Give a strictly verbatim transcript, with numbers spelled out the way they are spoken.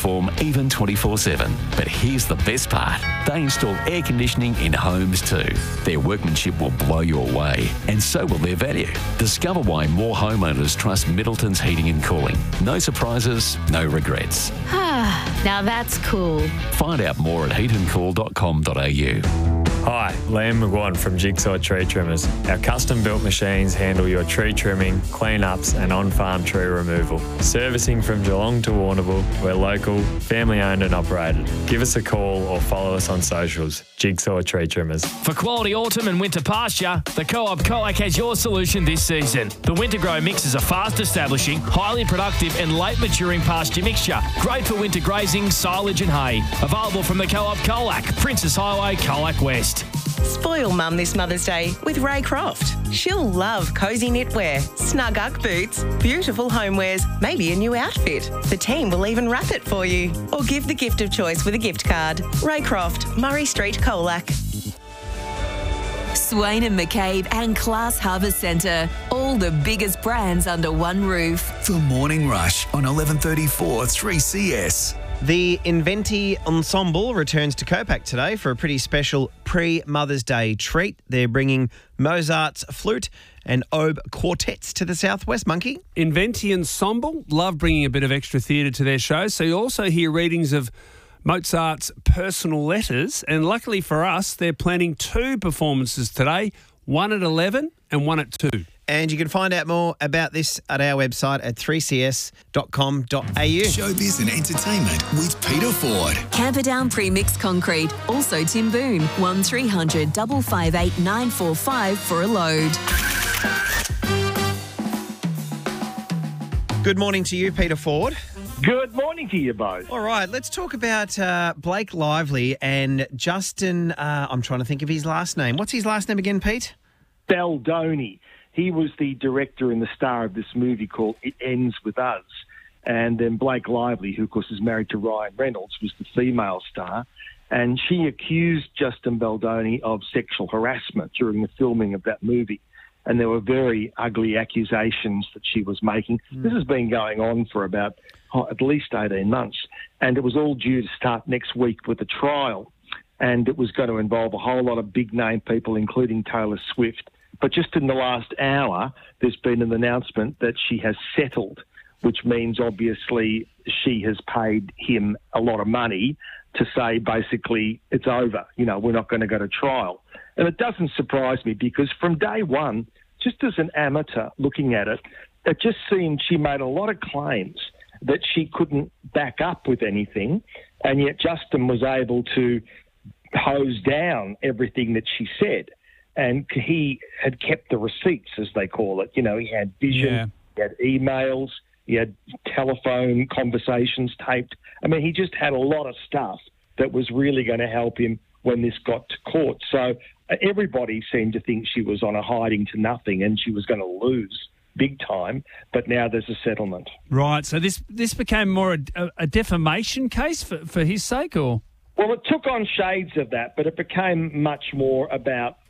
perform even twenty-four seven. But here's the best part. They install air conditioning in homes too. Their workmanship will blow you away, and so will their value. Discover why more homeowners trust Middleton's Heating and Cooling. No surprises, no regrets. Now that's cool. Find out more at heat and cool dot com dot a u. Hi, Liam McGuan from Jigsaw Tree Trimmers. Our custom-built machines handle your tree trimming, clean-ups and on-farm tree removal. Servicing from Geelong to Warrnambool, we're local, family-owned and operated. Give us a call or follow us on socials. Jigsaw Tree Trimmers. For quality autumn and winter pasture, the Co-op Colac has your solution this season. The Winter Grow Mix is a fast-establishing, highly productive and late-maturing pasture mixture. Great for winter grazing, silage and hay. Available from the Co-op Colac, Princess Highway, Colac West. Spoil Mum this Mother's Day with Ray Croft. She'll love cosy knitwear, snug Ugg boots, beautiful homewares, maybe a new outfit. The team will even wrap it for you. Or give the gift of choice with a gift card. Ray Croft, Murray Street, Colac. Swain and McCabe and Class Harbour Centre. All the biggest brands under one roof. The Morning Rush on eleven thirty-four three C S. The Inventi Ensemble returns to Copac today for a pretty special pre-Mother's Day treat. They're bringing Mozart's flute and oboe quartets to the Southwest, Monkey. Inventi Ensemble love bringing a bit of extra theatre to their shows, so you also hear readings of Mozart's personal letters, and luckily for us, they're planning two performances today, one at eleven and one at two. And you can find out more about this at our website at three c s dot com dot a u. Showbiz and entertainment with Peter Ford. Camperdown Premix Concrete. Also Tim Boone. one three hundred five five eight nine four five for a load. Good morning to you, Peter Ford. Good morning to you both. All right, let's talk about uh, Blake Lively and Justin, uh, I'm trying to think of his last name. What's his last name again, Pete? Baldoni. He was the director and the star of this movie called It Ends With Us. And then Blake Lively, who of course is married to Ryan Reynolds, was the female star. And she accused Justin Baldoni of sexual harassment during the filming of that movie. And there were very ugly accusations that she was making. Mm. This has been going on for about oh, at least eighteen months. And it was all due to start next week with a trial. And it was going to involve a whole lot of big-name people, including Taylor Swift. But just in the last hour, there's been an announcement that she has settled, which means obviously she has paid him a lot of money to say basically it's over. You know, we're not going to go to trial. And it doesn't surprise me because from day one, just as an amateur looking at it, it just seemed she made a lot of claims that she couldn't back up with anything, and yet Justin was able to hose down everything that she said. And he had kept the receipts, as they call it. You know, he had vision, yeah. He had emails, he had telephone conversations taped. I mean, he just had a lot of stuff that was really going to help him when this got to court. So uh, everybody seemed to think she was on a hiding to nothing and she was going to lose big time. But now there's a settlement. Right. So this this became more a, a defamation case for, for his sake, or? Well, it took on shades of that, but it became much more about